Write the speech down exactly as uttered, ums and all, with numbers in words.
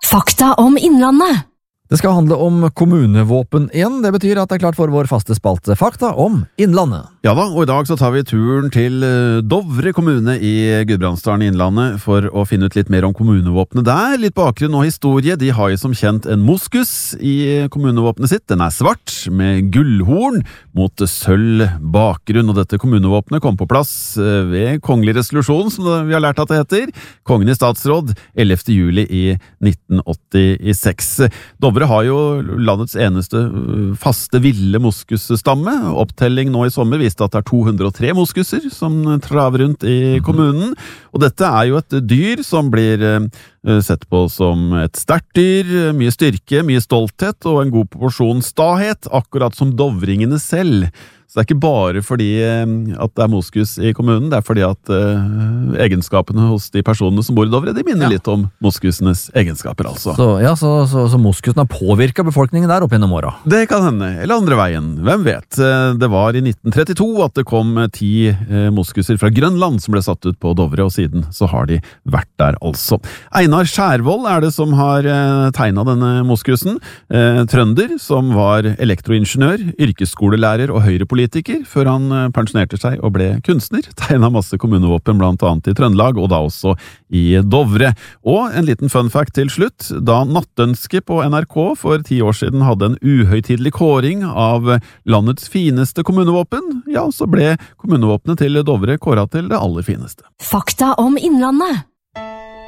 Fakta om Innlandet. Det skal handle om kommunevåpen igjen. Det betyr at det er klart for vår faste spalte Fakta om Innlandet. Ja da, og i dag så tar vi turen til Dovre kommune i Gudbrandsdalen i Innlandet for å finne ut litt mer om kommunevåpenet der. Litt bakgrunn og historie. De har jo som kjent en moskus i kommunevåpenet sitt. Den er svart med gullhorn mot sølv bakgrunn, og dette kommunevåpenet kom på plass ved kongelig resolusjon, som vi har lært at det heter. Kongen i statsråd ellevte juli i nitten åttiseks. Dovre har jo landets eneste faste ville moskusstamme. Opptelling nå i sommer viste at det er to hundre og tre moskuser som traver rundt i kommunen. Og dette er jo et dyr som blir sett på som et sterkt dyr, mye styrke, mye stolthet og en god proporsjon stahet, akkurat som dovringene selv. Så det er ikke bare fordi at det er moskus i kommunen, det er fordi at uh, egenskapene hos de personene som bor i Dovre, de minner ja. litt om moskusenes egenskaper, altså. Så, ja, så, så, så moskusen har påvirket befolkningen der opp gjennom åra? Det kan hende, eller andre veien, hvem vet. Det var i nitten trettito at det kom ti uh, moskuser fra Grønland som ble satt ut på Dovre, og siden så har de vært der, altså. Einar Skjærvold er det som har uh, tegnet denne moskusen. Uh, trønder, som var elektroingeniør, yrkesskolelærer og høyrepolitiker, før han pensjonerte seg og ble kunstner, tegnet masse kommunevåpen blant annet i Trøndelag, og da også i Dovre. Og en liten fun fact til slutt, da Nattønske på N R K for ti år siden hadde en uhøytidelig kåring av landets fineste kommunevåpen, ja, så ble kommunevåpenet til Dovre kåret til det aller fineste. Fakta om Innlandet.